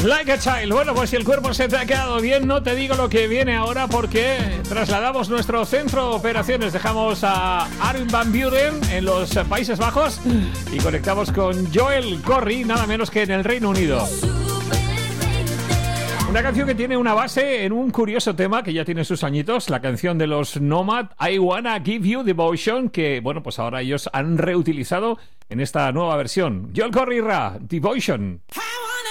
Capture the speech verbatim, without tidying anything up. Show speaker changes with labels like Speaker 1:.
Speaker 1: Like a Child. Bueno, pues si el cuerpo se te ha quedado bien, no te digo lo que viene ahora, porque trasladamos nuestro centro de operaciones. Dejamos a Armin van Buuren en los Países Bajos y conectamos con Joel Corry, nada menos que en el Reino Unido. Una canción que tiene una base en un curioso tema que ya tiene sus añitos, la canción de los Nomad, I Wanna Give You Devotion, que, bueno, pues ahora ellos han reutilizado en esta nueva versión. Joel Corry, Ra, Devotion.